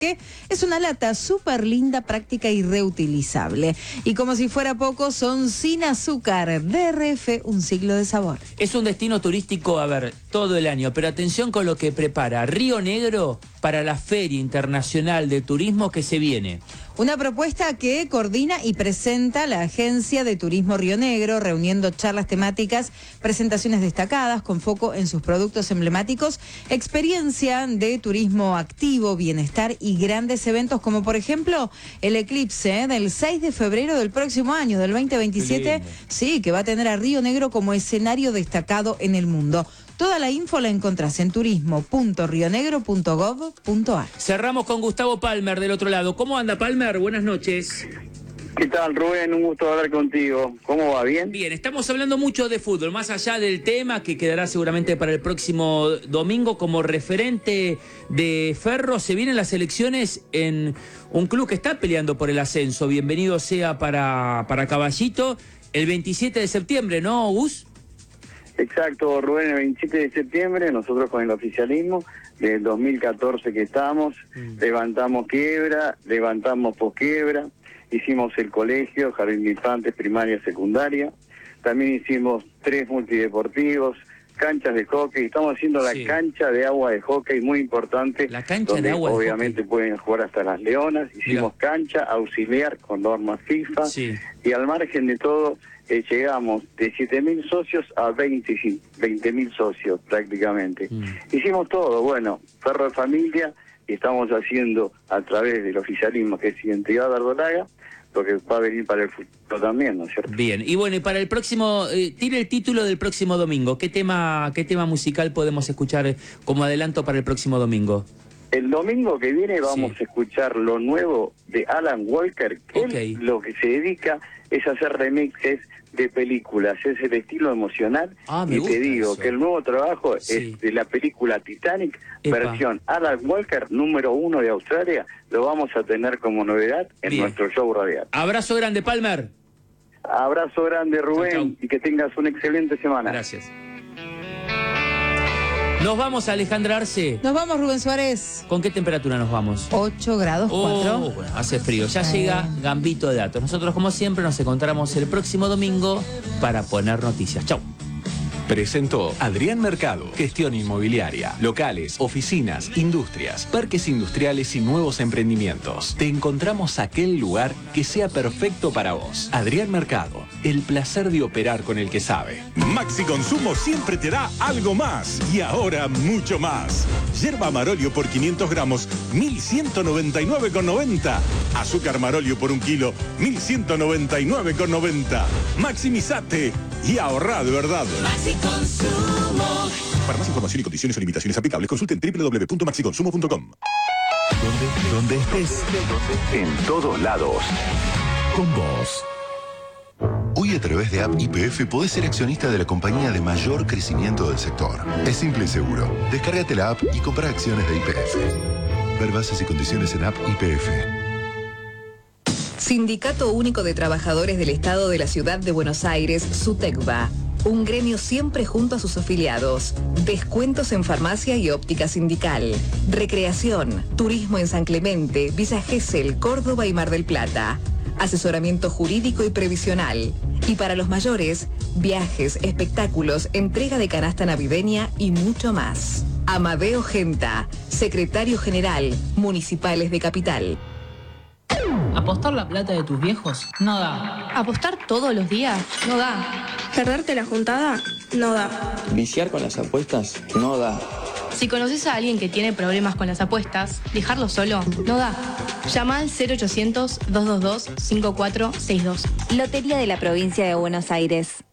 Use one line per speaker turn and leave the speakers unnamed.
que es una lata súper linda, práctica y reutilizable. Y como si fuera poco, son sin azúcar. DRF, un siglo de sabor.
Es un destino turístico, a ver, todo el año, pero atención con lo que prepara Río Negro para la Feria Internacional de Turismo que se viene.
Una propuesta que coordina y presenta la Agencia de Turismo Río Negro, reuniendo charlas temáticas, presentaciones destacadas con foco en sus productos emblemáticos, experiencia de turismo activo, bienestar y grandes eventos como por ejemplo el eclipse del 6 de febrero del próximo año, del 2027, sí, que va a tener a Río Negro como escenario destacado en el mundo. Toda la info la encontrás en turismo.rionegro.gov.ar.
Cerramos con Gustavo Palmer del otro lado. ¿Cómo anda, Palmer? Buenas noches.
¿Qué tal, Rubén? Un gusto hablar contigo. ¿Cómo va? ¿Bien?
Bien, estamos hablando mucho de fútbol, más allá del tema que quedará seguramente para el próximo domingo como referente de Ferro. Se vienen las elecciones en un club que está peleando por el ascenso. Bienvenido sea para Caballito el 27 de septiembre, ¿no, Gus?
Exacto, Rubén, el 27 de septiembre, nosotros con el oficialismo, del 2014 que estamos, levantamos quiebra, levantamos posquiebra, hicimos el colegio, jardín de infantes, primaria, secundaria, también hicimos 3 multideportivos, canchas de hockey, estamos haciendo la cancha de agua de hockey, muy importante,
la cancha
donde
de agua
obviamente pueden jugar hasta las leonas, hicimos cancha auxiliar con normas FIFA, y al margen de todo, llegamos de 7.000 socios a 20.000 socios prácticamente. Hicimos todo, bueno, Ferro de Familia, y estamos haciendo a través del oficialismo, que es Identidad Verdolaga, lo que va a venir para el futuro también, ¿no es cierto?
Bien, y bueno, y para el próximo, tire el título del próximo domingo. ¿Qué tema musical podemos escuchar como adelanto para el próximo domingo?
El domingo que viene vamos a escuchar lo nuevo de Alan Walker, que él lo que se dedica es a hacer remixes de películas, es el estilo emocional, y te digo que el nuevo trabajo es de la película Titanic, versión Alan Walker, número 1 de Australia, lo vamos a tener como novedad en nuestro show radial.
Abrazo grande, Palmer.
Abrazo grande, Rubén,
chau.
Y que tengas una excelente semana.
Gracias. Nos vamos, Alejandra Arce.
Nos vamos, Rubén Suárez.
¿Con qué temperatura nos vamos?
8 grados 4.
Bueno, hace frío. Ya llega Gambito de Datos. Nosotros, como siempre, nos encontramos el próximo domingo para poner noticias. Chau.
Presentó Adrián Mercado, gestión inmobiliaria, locales, oficinas, industrias, parques industriales y nuevos emprendimientos. Te encontramos aquel lugar que sea perfecto para vos. Adrián Mercado, el placer de operar con el que sabe.
Maxi Consumo siempre te da algo más y ahora mucho más. Yerba Marolio por 500 gramos, 1.199,90. Azúcar Marolio por 1 kilo, 1.199,90. Maximizate y ahorrá de verdad.
Maxi Consumo.
Para más información y condiciones o limitaciones aplicables, consulten www.maxiconsumo.com.
Donde estés, en todos lados, con vos. Hoy a través de App YPF podés ser accionista de la compañía de mayor crecimiento del sector. Es simple y seguro. Descárgate la app y compra acciones de YPF. Ver bases y condiciones en App YPF.
Sindicato Único de Trabajadores del Estado de la Ciudad de Buenos Aires, SUTECBA. Un gremio siempre junto a sus afiliados. Descuentos en farmacia y óptica sindical. Recreación, turismo en San Clemente, Villa Gesell, Córdoba y Mar del Plata. Asesoramiento jurídico y previsional. Y para los mayores, viajes, espectáculos, entrega de canasta navideña y mucho más. Amadeo Genta, secretario general, Municipales de Capital.
¿Apostar la plata de tus viejos? No da.
¿Apostar todos los días? No da.
¿Perderte la juntada? No da.
¿Viciar con las apuestas? No da.
Si conoces a alguien que tiene problemas con las apuestas, dejarlo solo no da. Llama al 0800-222-5462.
Lotería de la Provincia de Buenos Aires.